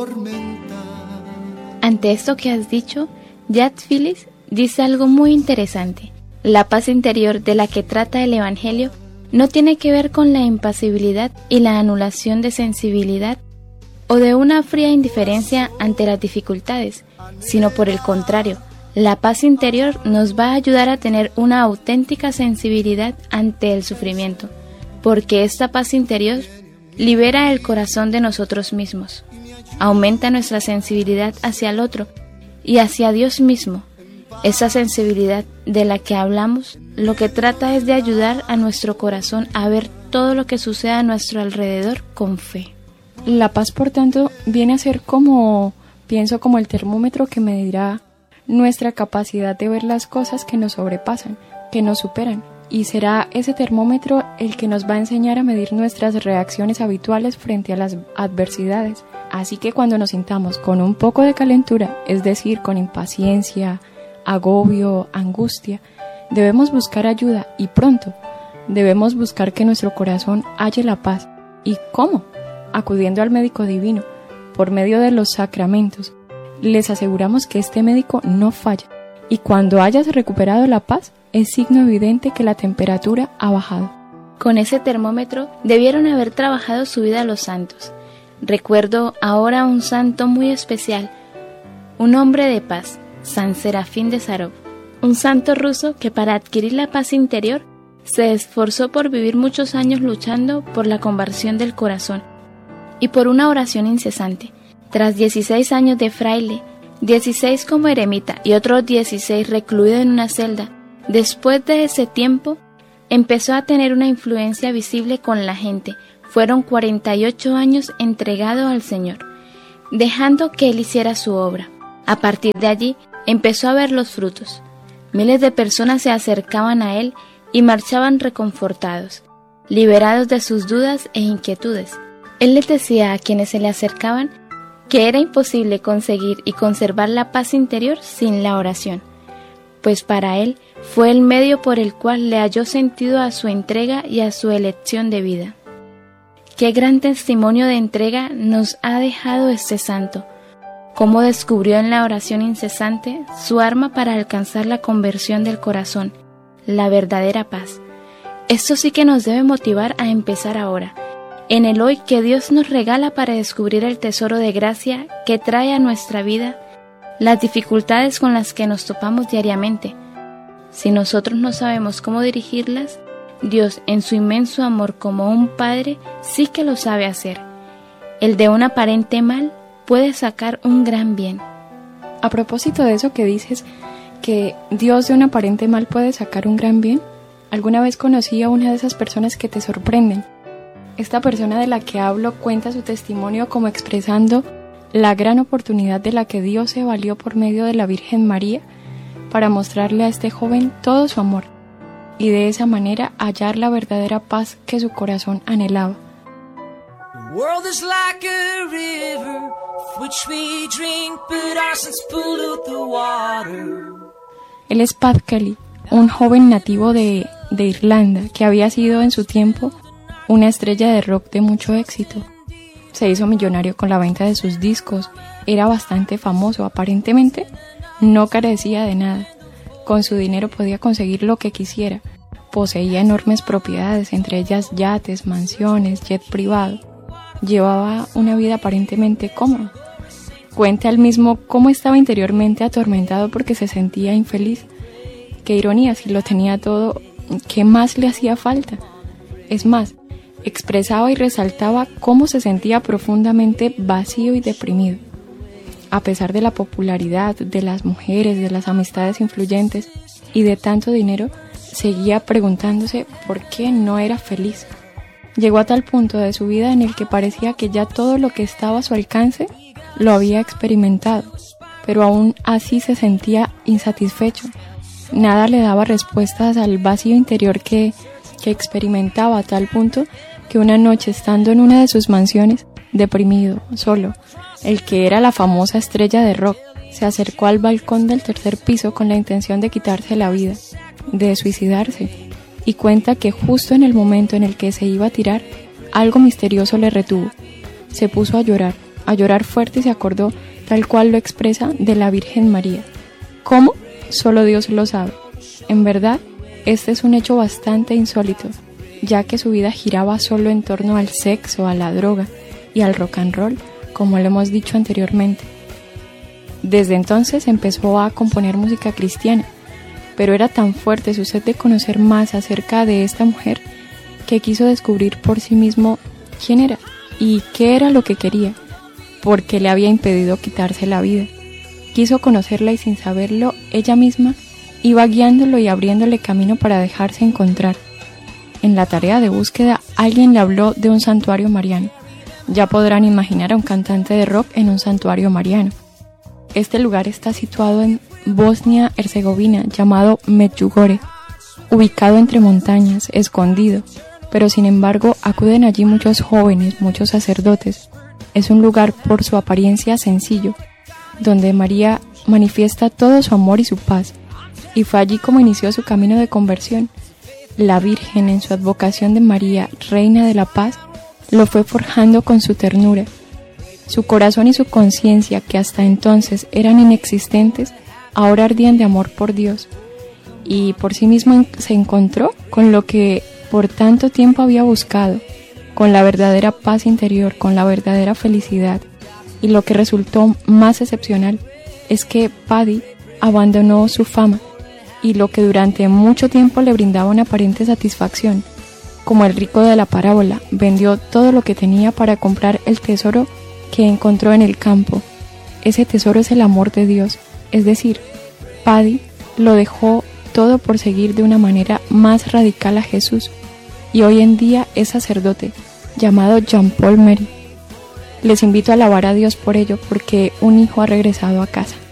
Ante esto que has dicho, Jack Phillips dice algo muy interesante. La paz interior de la que trata el Evangelio no tiene que ver con la impasibilidad y la anulación de sensibilidad o de una fría indiferencia ante las dificultades, sino por el contrario, la paz interior nos va a ayudar a tener una auténtica sensibilidad ante el sufrimiento, porque esta paz interior libera el corazón de nosotros mismos, aumenta nuestra sensibilidad hacia el otro y hacia Dios mismo. Esa sensibilidad de la que hablamos, lo que trata es de ayudar a nuestro corazón a ver todo lo que sucede a nuestro alrededor con fe. La paz, por tanto, viene a ser como el termómetro que medirá nuestra capacidad de ver las cosas que nos sobrepasan, que nos superan, y será ese termómetro el que nos va a enseñar a medir nuestras reacciones habituales frente a las adversidades. Así que cuando nos sintamos con un poco de calentura, es decir, con impaciencia, agobio, angustia, debemos buscar ayuda y pronto. Debemos buscar que nuestro corazón halle la paz. ¿Y cómo? Acudiendo al médico divino, por medio de los sacramentos. Les aseguramos que este médico no falla, y cuando hayas recuperado la paz, es signo evidente que la temperatura ha bajado. Con ese termómetro debieron haber trabajado su vida los santos. Recuerdo ahora un santo muy especial, un hombre de paz, San Serafín de Sarov, un santo ruso que para adquirir la paz interior se esforzó por vivir muchos años luchando por la conversión del corazón y por una oración incesante. Tras 16 años de fraile, 16 como eremita y otros 16 recluido en una celda, después de ese tiempo empezó a tener una influencia visible con la gente. Fueron 48 años entregado al Señor, dejando que Él hiciera su obra. A partir de allí empezó a ver los frutos. Miles de personas se acercaban a Él y marchaban reconfortados, liberados de sus dudas e inquietudes. Él les decía a quienes se le acercaban que era imposible conseguir y conservar la paz interior sin la oración, pues para él fue el medio por el cual le halló sentido a su entrega y a su elección de vida. Qué gran testimonio de entrega nos ha dejado este santo, cómo descubrió en la oración incesante su arma para alcanzar la conversión del corazón, la verdadera paz. Esto sí que nos debe motivar a empezar ahora, en el hoy que Dios nos regala para descubrir el tesoro de gracia que trae a nuestra vida las dificultades con las que nos topamos diariamente. Si nosotros no sabemos cómo dirigirlas, Dios en su inmenso amor como un padre sí que lo sabe hacer. El de un aparente mal puede sacar un gran bien. A propósito de eso que dices, que Dios de un aparente mal puede sacar un gran bien, alguna vez conocí a una de esas personas que te sorprenden. Esta persona de la que hablo cuenta su testimonio como expresando la gran oportunidad de la que Dios se valió por medio de la Virgen María para mostrarle a este joven todo su amor y de esa manera hallar la verdadera paz que su corazón anhelaba. Él es Pat Kelly, un joven nativo de Irlanda que había sido en su tiempo una estrella de rock de mucho éxito. Se hizo millonario con la venta de sus discos, era bastante famoso, aparentemente no carecía de nada. Con su dinero podía conseguir lo que quisiera, poseía enormes propiedades, entre ellas yates, mansiones, jet privado. Llevaba una vida aparentemente cómoda. Cuenta él mismo cómo estaba interiormente atormentado porque se sentía infeliz. Qué ironía, si lo tenía todo, ¿qué más le hacía falta? Es más, expresaba y resaltaba cómo se sentía profundamente vacío y deprimido. A pesar de la popularidad, de las mujeres, de las amistades influyentes y de tanto dinero, seguía preguntándose por qué no era feliz. Llegó a tal punto de su vida en el que parecía que ya todo lo que estaba a su alcance lo había experimentado, pero aún así se sentía insatisfecho. Nada le daba respuestas al vacío interior que experimentaba, a tal punto que una noche, estando en una de sus mansiones, deprimido, solo, el que era la famosa estrella de rock, se acercó al balcón del tercer piso con la intención de quitarse la vida, de suicidarse, y cuenta que justo en el momento en el que se iba a tirar, algo misterioso le retuvo. Se puso a llorar, a llorar fuerte y se acordó, tal cual lo expresa, de la Virgen María. ¿Cómo? Solo Dios lo sabe. En verdad, este es un hecho bastante insólito, ya que su vida giraba solo en torno al sexo, a la droga y al rock and roll, como lo hemos dicho anteriormente. Desde entonces empezó a componer música cristiana, pero era tan fuerte su sed de conocer más acerca de esta mujer que quiso descubrir por sí mismo quién era y qué era lo que quería, porque le había impedido quitarse la vida. Quiso conocerla y sin saberlo, ella misma iba guiándolo y abriéndole camino para dejarse encontrar. En la tarea de búsqueda, alguien le habló de un santuario mariano. Ya podrán imaginar a un cantante de rock en un santuario mariano. Este lugar está situado en Bosnia-Herzegovina, llamado Medjugorje, ubicado entre montañas, escondido, pero sin embargo acuden allí muchos jóvenes, muchos sacerdotes. Es un lugar por su apariencia sencillo, donde María manifiesta todo su amor y su paz, y fue allí como inició su camino de conversión. La Virgen, en su advocación de María, Reina de la Paz, lo fue forjando con su ternura. Su corazón y su conciencia, que hasta entonces eran inexistentes, ahora ardían de amor por Dios, y por sí mismo se encontró con lo que por tanto tiempo había buscado, con la verdadera paz interior, con la verdadera felicidad. Y lo que resultó más excepcional es que Paddy abandonó su fama y lo que durante mucho tiempo le brindaba una aparente satisfacción. Como el rico de la parábola, vendió todo lo que tenía para comprar el tesoro que encontró en el campo. Ese tesoro es el amor de Dios, es decir, Paddy lo dejó todo por seguir de una manera más radical a Jesús, y hoy en día es sacerdote, llamado Jean-Paul Méry. Les invito a alabar a Dios por ello, porque un hijo ha regresado a casa.